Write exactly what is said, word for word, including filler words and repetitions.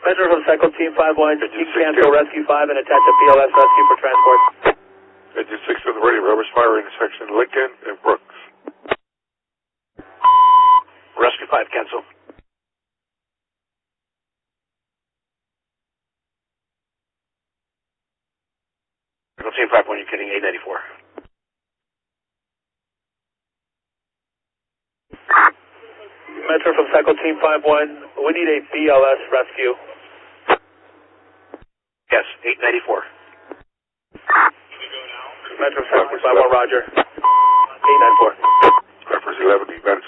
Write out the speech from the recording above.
Metro from Cycle Team five one, you cancel Rescue five and attach a B L S rescue for transport. Engine six on the radio, Roberts Fire intersection, Lincoln and Brooks. Rescue five, cancel. Cycle Team five one, you're getting eight ninety-four. Metro from Cycle Team five one, we need a B L S rescue. Yes, eight ninety-four. Metro from Cycle Team five one, roger. eight ninety-four. Reference eleven, events